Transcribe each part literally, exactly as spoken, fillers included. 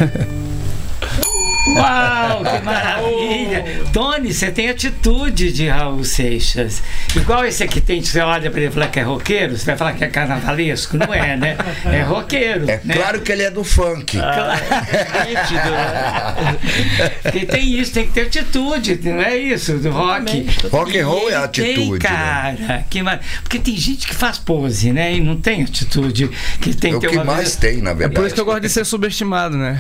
Uau, que maravilha! Tony, você tem atitude de Raul Seixas. Igual esse aqui tem, você olha pra ele e fala que é roqueiro, você vai falar que é carnavalesco? Não é, né? É roqueiro. É né? claro que ele é do funk. Ah, Porque tem isso, tem que ter atitude, não é isso? Do rock. Rock and roll E é ele atitude. Tem, cara. Né? Que mar... Porque tem gente que faz pose, né? E não tem atitude. Que tem É o que ter que uma mais vez... tem, na É verdade. por isso que eu gosto de ser subestimado, né?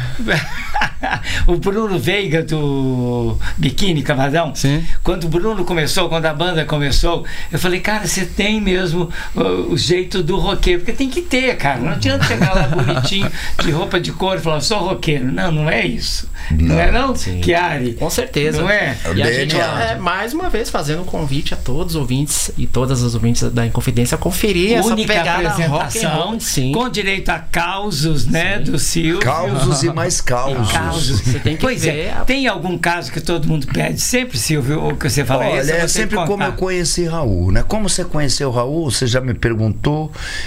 O Bruno Veiga do Biquíni Cavadão, Sim. quando o Bruno começou, quando a banda começou, eu falei, cara, você tem mesmo o, o jeito do roqueiro, porque tem que ter, cara, não adianta chegar lá bonitinho de roupa de couro e falar, sou roqueiro. Não, não é isso. Não, não é não, Sim. Chiari? Com certeza. Não é? E a D N A. gente, é, mais uma vez, fazendo um convite a todos os ouvintes e todas as ouvintes da Inconfidência a conferir essa Única pegada rock and apresentação, roll. Sim. com direito a causos, né, Sim. do Silvio. Causos e mais causos. Causos. Você tem que Pois ver é, a- tem algum caso que todo mundo pede sempre, Silvio, ou que você fala Olha, isso? eu é vou ter sempre que como eu contar. conheci Raul, né? Como você conheceu Raul, você já me perguntou,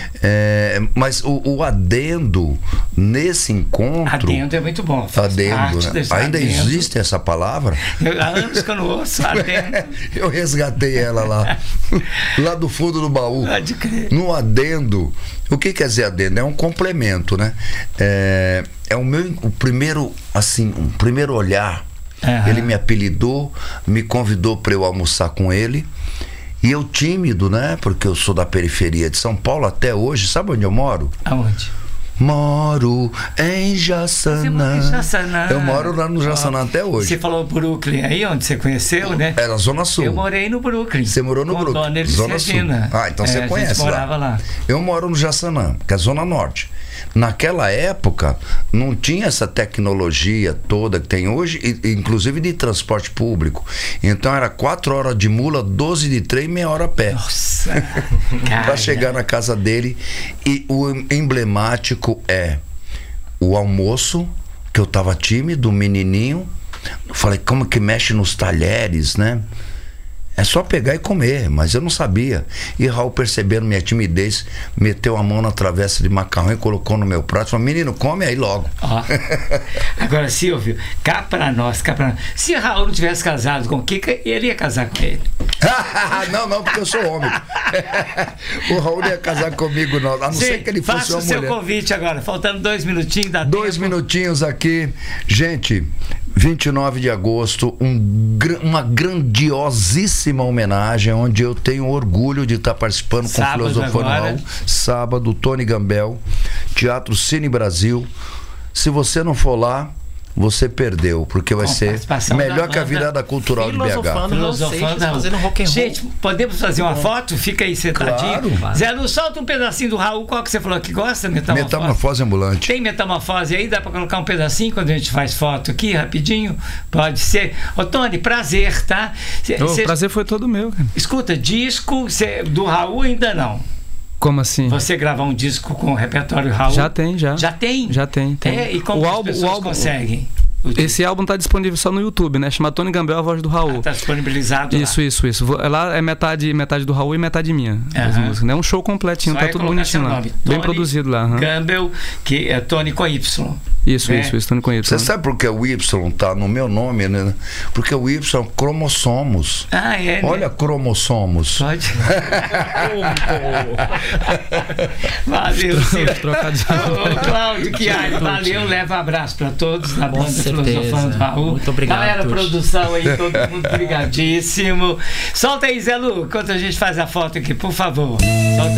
é, mas o, o adendo nesse encontro... Adendo é muito bom. faz Adendo, parte né? desse Ainda adendo. existe essa palavra? Eu, há anos que eu não ouço adendo. Eu resgatei ela lá, lá do fundo do baú. Pode crer. No adendo, o que quer dizer adendo? É um complemento, né? É, é o meu, o primeiro, assim, um primeiro olhar. Aham. Ele me apelidou, me convidou para eu almoçar com ele. E eu tímido, né? Porque eu sou da periferia de São Paulo até hoje. Sabe onde eu moro? Aonde? Moro em Jaçanã. Você mora em Jaçanã. Eu moro lá no Jaçanã Ó, até hoje. Você falou Brooklyn aí, onde você conheceu, né? Era Zona Sul. Eu morei no Brooklyn. Você morou no com Brooklyn? Dona Elis Zona Sul. Regina. Ah, então É, você a gente conhece lá. morava lá. Eu moro no Jaçanã, que é a Zona Norte. Naquela época, não tinha essa tecnologia toda que tem hoje, e- inclusive de transporte público. Então era quatro horas de mula, doze de trem e meia hora a pé. Nossa. Para cara. chegar na casa dele. E o emblemático é o almoço, que eu tava tímido, menininho. Eu falei, como que mexe nos talheres, né? É só pegar e comer, mas eu não sabia. E Raul, percebendo minha timidez, meteu a mão na travessa de macarrão e colocou no meu prato. Falou, menino, come aí logo. Ó. Agora, Silvio, cá pra nós, cá pra nós. Se Raul não tivesse casado com o Kika, ele ia casar com ele. Não, não, porque eu sou homem. O Raul não ia casar comigo, não. A não ser que ele fosse faça uma o seu mulher. convite agora, faltando dois minutinhos da Dois minutinhos aqui. Gente, vinte e nove de agosto, um, gra- uma grandiosíssima homenagem, onde eu tenho orgulho de estar participando Sábado com o Filosofando agora. Raul. Sábado, Tony Gambel, Teatro Cine Brasil. Se você não for lá, você perdeu, porque vai Com ser participação melhor da que a banda virada cultural de B H. Filosofando. Filosofando Raul fazendo rock and roll. Gente, podemos fazer uma foto? Fica aí sentadinho. Claro. Zé Lu, solta um pedacinho do Raul. Qual que você falou que gosta? Metamorfose. Metamorfose ambulante. Tem metamorfose aí? Dá pra colocar um pedacinho quando a gente faz foto aqui, rapidinho? Pode ser. Ô, Tony, prazer, tá? Cê, O cê- prazer foi todo meu, cara. Escuta, disco cê- do Raul ainda não. Como assim? Você gravar um disco com o repertório Raul? Já tem, já. Já tem? Já tem, tem. É, e como O que álbum- as o pessoas álbum- conseguem? O disco? Esse álbum tá disponível só no YouTube, né? Chama Tony Gambel, a voz do Raul. Tá disponibilizado Isso, lá. isso, isso. Vou- Lá é metade, metade do Raul e metade minha. As Aham. músicas, né? É um show completinho, Só tá é tudo colocar bonitinho seu lá. nome, Bem Tony produzido lá. aham. Gambel, que é Tony com Y. Isso, né? isso, isso, Tony com Y. Você sabe por que o Y tá no meu nome, né? Porque o Y é cromossomos. Ah, é, né? Olha, cromossomos. Pode. Valeu, Silvio. Trocadilho. Ô, Cláudio, Chiari, valeu, leva abraço pra todos da Com banda certeza. Filosofando Raul. Muito obrigado, Galera, Tuti. produção aí, todo mundo brigadíssimo. Solta aí, Zé Lu, enquanto a gente faz a foto aqui, por favor. Solta